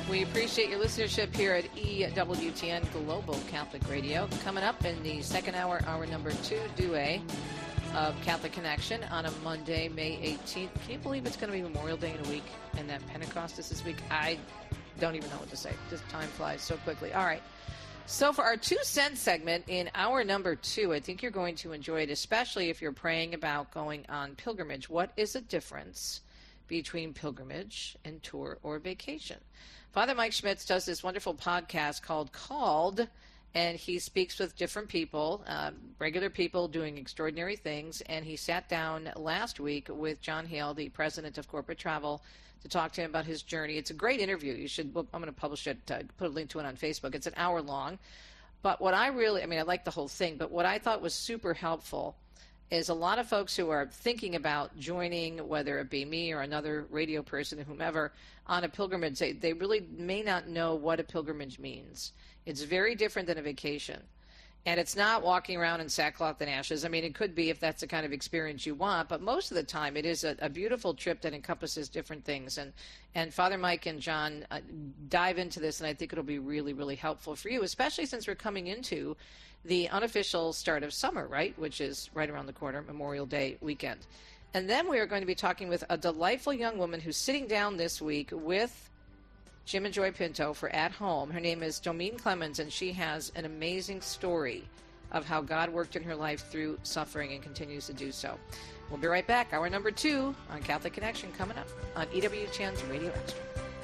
We appreciate your listenership here at EWTN Global Catholic Radio. Coming up in the second hour, hour number 2, Due of Catholic Connection on a Monday, May 18th. Can you believe it's going to be Memorial Day in a week and that Pentecost is this week? I don't even know what to say. Just time flies so quickly. All right. So for our 2 cent segment in hour number 2, I think you're going to enjoy it, especially if you're praying about going on pilgrimage. What is the difference between pilgrimage and tour or vacation? Father Mike Schmitz does this wonderful podcast called, and he speaks with different people, regular people doing extraordinary things, and he sat down last week with John Hale, the president of Corporate Travel, to talk to him about his journey. It's a great interview. I'm going to publish it, put a link to it on Facebook. It's an hour long. But what I like the whole thing, but what I thought was super helpful is a lot of folks who are thinking about joining, whether it be me or another radio person, whomever, on a pilgrimage, they really may not know what a pilgrimage means. It's very different than a vacation. And it's not walking around in sackcloth and ashes. I mean, it could be if that's the kind of experience you want, but most of the time it is a beautiful trip that encompasses different things. And Father Mike and John dive into this, and I think it'll be really, really helpful for you, especially since we're coming into the unofficial start of summer, right, which is right around the corner, Memorial Day weekend. And then we are going to be talking with a delightful young woman who's sitting down this week with Jim and Joy Pinto for At Home. Her name is Domine Clemens, and she has an amazing story of how God worked in her life through suffering and continues to do so. We'll be right back. Hour number 2 on Catholic Connection coming up on EWTN's Radio Extra.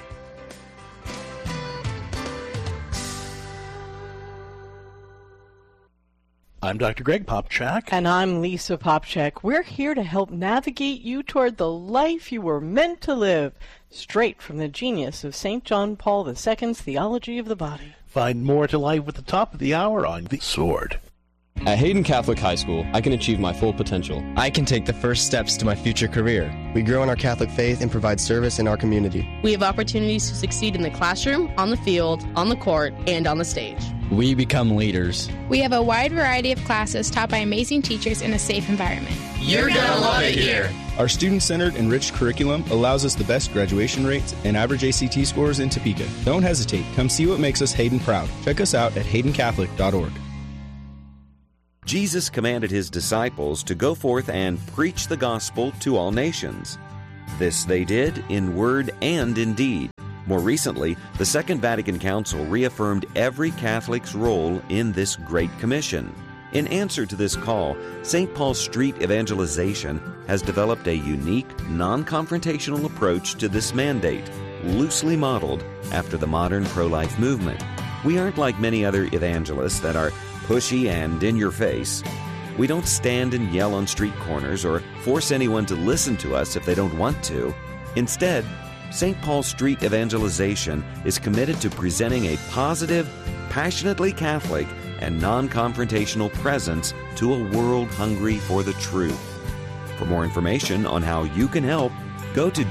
I'm Dr. Greg Popchak. And I'm Lisa Popchak. We're here to help navigate you toward the life you were meant to live, straight from the genius of St. John Paul II's Theology of the Body. Find more to life at the top of the hour on The Sword. At Hayden Catholic High School, I can achieve my full potential. I can take the first steps to my future career. We grow in our Catholic faith and provide service in our community. We have opportunities to succeed in the classroom, on the field, on the court, and on the stage. We become leaders. We have a wide variety of classes taught by amazing teachers in a safe environment. You're gonna love it here. Our student-centered, enriched curriculum allows us the best graduation rates and average ACT scores in Topeka. Don't hesitate. Come see what makes us Hayden proud. Check us out at haydencatholic.org. Jesus commanded his disciples to go forth and preach the gospel to all nations. This they did in word and in deed. More recently, the Second Vatican Council reaffirmed every Catholic's role in this Great Commission. In answer to this call, St. Paul Street Evangelization has developed a unique, non-confrontational approach to this mandate, loosely modeled after the modern pro-life movement. We aren't like many other evangelists that are pushy and in your face. We don't stand and yell on street corners or force anyone to listen to us if they don't want to. Instead, St. Paul Street Evangelization is committed to presenting a positive, passionately Catholic, and non-confrontational presence to a world hungry for the truth. For more information on how you can help, go to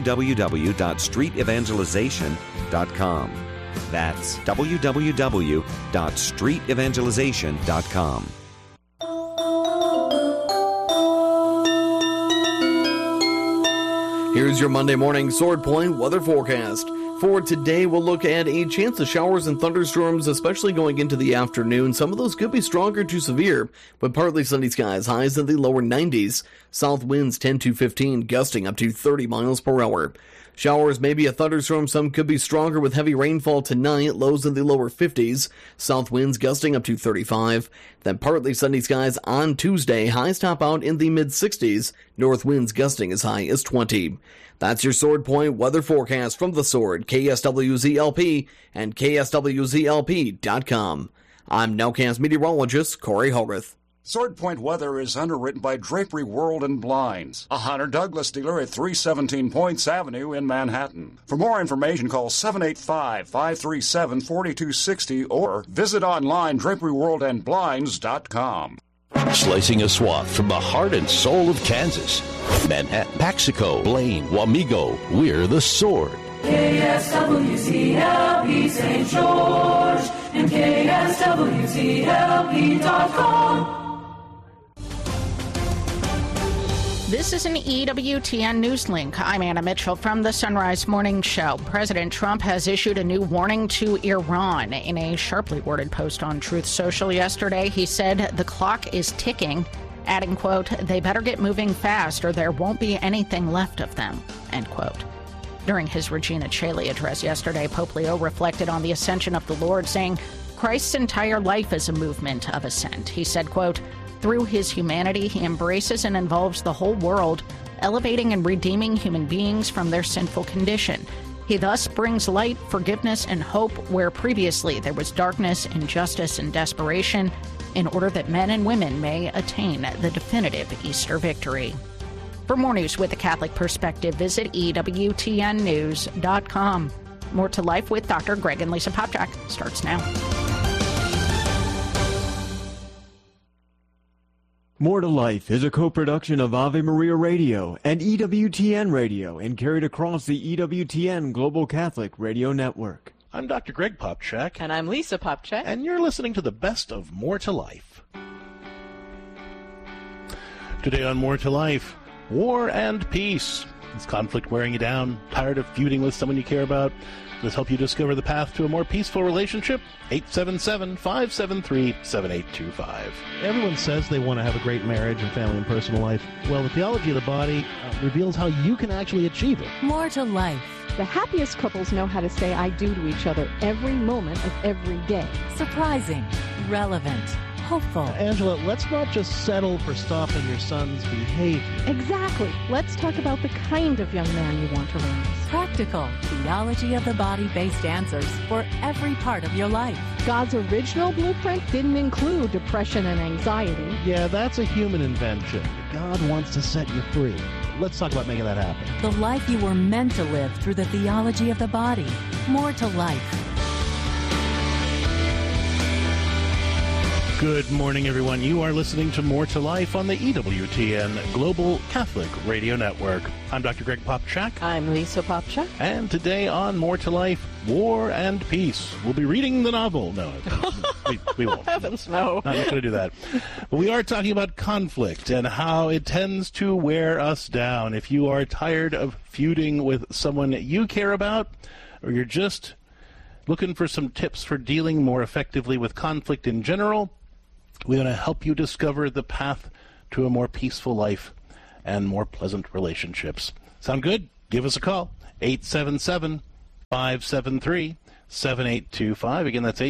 www.streetevangelization.com. That's www.streetevangelization.com. Here's your Monday morning Sword Point weather forecast. For today, we'll look at a chance of showers and thunderstorms, especially going into the afternoon. Some of those could be stronger to severe, but partly sunny skies, highs in the lower 90s. South winds 10 to 15, gusting up to 30 miles per hour. Showers, maybe a thunderstorm, some could be stronger with heavy rainfall tonight, lows in the lower 50s. South winds gusting up to 35. Then partly sunny skies on Tuesday, highs top out in the mid-60s. North winds gusting as high as 20. That's your Sword Point weather forecast from The Sword, KSWZLP, and KSWZLP.com. I'm Nowcast meteorologist Corey Hogarth. Sword Point weather is underwritten by Drapery World and Blinds, a Hunter Douglas dealer at 317 Points Avenue in Manhattan. For more information, call 785-537-4260 or visit online draperyworldandblinds.com. Slicing a swath from the heart and soul of Kansas. Manhattan, Paxico, Blaine, Wamego, we're The Sword. KSWCLP St. George and KSWCLP.com. This is an EWTN News Link. I'm Anna Mitchell from the Sunrise Morning Show. President Trump has issued a new warning to Iran. In a sharply worded post on Truth Social yesterday, he said the clock is ticking, adding, quote, they better get moving fast or there won't be anything left of them, end quote. During his Regina Coeli address yesterday, Pope Leo reflected on the ascension of the Lord, saying, Christ's entire life is a movement of ascent. He said, quote, through his humanity, he embraces and involves the whole world, elevating and redeeming human beings from their sinful condition. He thus brings light, forgiveness, and hope where previously there was darkness, injustice, and desperation, in order that men and women may attain the definitive Easter victory. For more news with a Catholic perspective, visit EWTNnews.com. More to Life with Dr. Greg and Lisa Popchak starts now. More to Life is a co-production of Ave Maria Radio and EWTN Radio and carried across the EWTN Global Catholic Radio Network. I'm Dr. Greg Popchak. And I'm Lisa Popchak. And you're listening to the best of More to Life. Today on More to Life, war and peace. Is conflict wearing you down? Tired of feuding with someone you care about? Let's help you discover the path to a more peaceful relationship. 877-573-7825. Everyone says they want to have a great marriage and family and personal life. Well, the theology of the body reveals how you can actually achieve it. More to Life. The happiest couples know how to say I do to each other every moment of every day. Surprising, relevant, hopeful. Angela, let's not just settle for stopping your son's behavior. Exactly. Let's talk about the kind of young man you want to raise. Practical, theology of the body-based answers for every part of your life. God's original blueprint didn't include depression and anxiety. Yeah, that's a human invention. God wants to set you free. Let's talk about making that happen. The life you were meant to live through the theology of the body. More to Life. Good morning, everyone. You are listening to More to Life on the EWTN Global Catholic Radio Network. I'm Dr. Greg Popchak. I'm Lisa Popchak. And today on More to Life, War and Peace. We'll be reading the novel. No, we won't. Heavens, no. Not going to do that. But we are talking about conflict and how it tends to wear us down. If you are tired of feuding with someone you care about, or you're just looking for some tips for dealing more effectively with conflict in general, we want to help you discover the path to a more peaceful life and more pleasant relationships. Sound good? Give us a call. 877-573-7825. Again, that's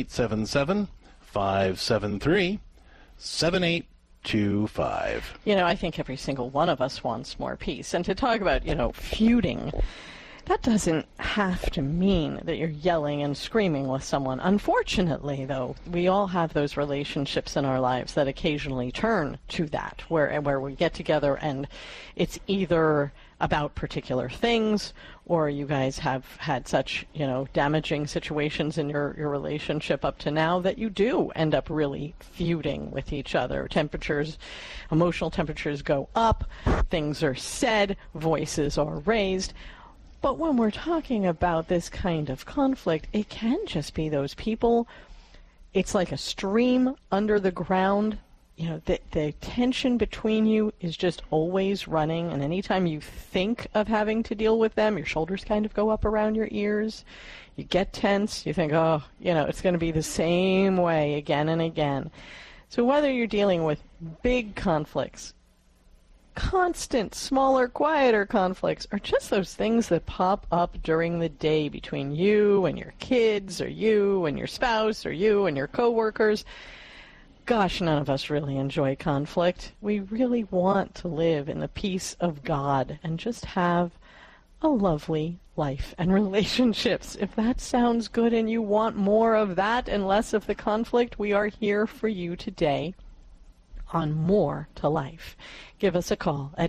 877-573-7825. You know, I think every single one of us wants more peace. And to talk about, feuding, that doesn't have to mean that you're yelling and screaming with someone. Unfortunately, though, we all have those relationships in our lives that occasionally turn to that, where we get together and it's either about particular things, or you guys have had such, damaging situations in your relationship up to now that you do end up really feuding with each other. Emotional temperatures go up, things are said, voices are raised. But when we're talking about this kind of conflict, it can just be those people. It's like a stream under the ground. The tension between you is just always running. And anytime you think of having to deal with them, your shoulders kind of go up around your ears. You get tense. You think, it's going to be the same way again and again. So whether you're dealing with big conflicts, constant, smaller, quieter conflicts, or just those things that pop up during the day between you and your kids, or you and your spouse, or you and your coworkers. Gosh, none of us really enjoy conflict. We really want to live in the peace of God and just have a lovely life and relationships. If that sounds good and you want more of that and less of the conflict, we are here for you today on More to Life. Give us a call at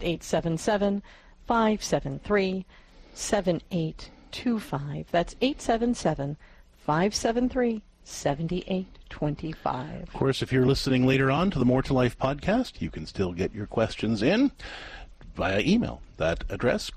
877-573-7825. That's 877-573-7825. Of course, if you're listening later on to the More to Life podcast, you can still get your questions in via email. That address,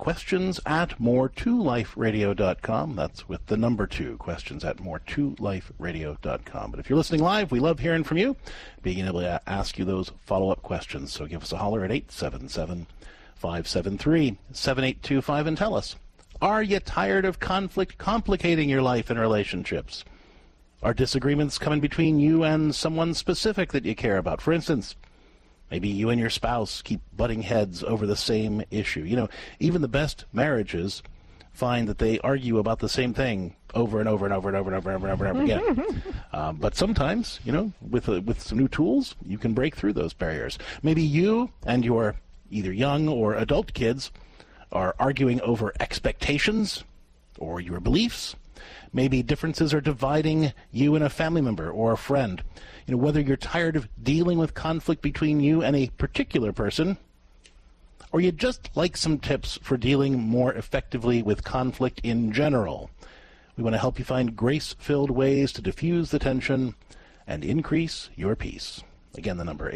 questions@more2liferadio.com. That's with the number 2, questions@more2liferadio.com. But if you're listening live, we love hearing from you, being able to ask you those follow-up questions. So give us a holler at 573-7825 and tell us, are you tired of conflict complicating your life and relationships? Are disagreements coming between you and someone specific that you care about? For instance, maybe you and your spouse keep butting heads over the same issue. You know, even the best marriages find that they argue about the same thing over and over and over and over and over and over and over again. But sometimes, you know, with some new tools, you can break through those barriers. Maybe you and your either young or adult kids are arguing over expectations or your beliefs. Maybe differences are dividing you and a family member or a friend. You know, whether you're tired of dealing with conflict between you and a particular person, or you'd just like some tips for dealing more effectively with conflict in general. We want to help you find grace-filled ways to diffuse the tension and increase your peace. Again, the number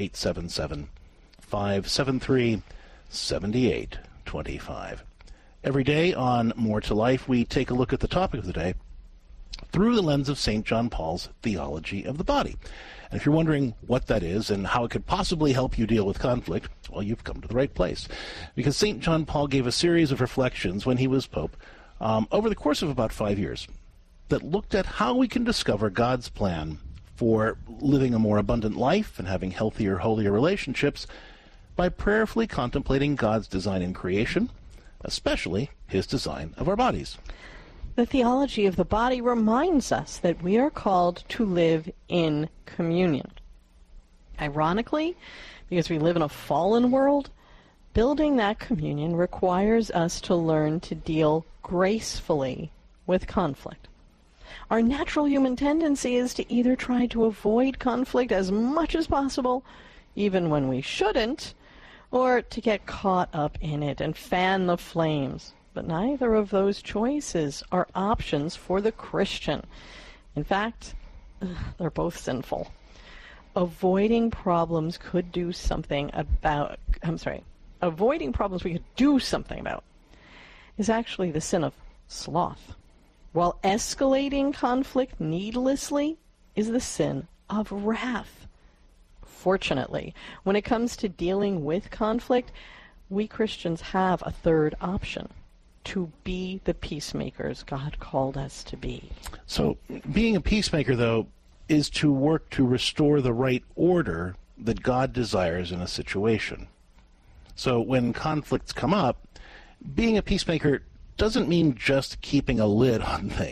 877-573-7825. Every day on More to Life, we take a look at the topic of the day through the lens of St. John Paul's theology of the body. And if you're wondering what that is and how it could possibly help you deal with conflict, well, you've come to the right place. Because St. John Paul gave a series of reflections when he was Pope over the course of about 5 years that looked at how we can discover God's plan for living a more abundant life and having healthier, holier relationships by prayerfully contemplating God's design in creation, especially his design of our bodies. The theology of the body reminds us that we are called to live in communion. Ironically, because we live in a fallen world, building that communion requires us to learn to deal gracefully with conflict. Our natural human tendency is to either try to avoid conflict as much as possible, even when we shouldn't, or to get caught up in it and fan the flames. But neither of those choices are options for the Christian. In fact, they're both sinful. Avoiding problems we could do something about is actually the sin of sloth, while escalating conflict needlessly is the sin of wrath. Fortunately, when it comes to dealing with conflict, we Christians have a third option: to be the peacemakers God called us to be. So being a peacemaker, though, is to work to restore the right order that God desires in a situation. So when conflicts come up, being a peacemaker doesn't mean just keeping a lid on things.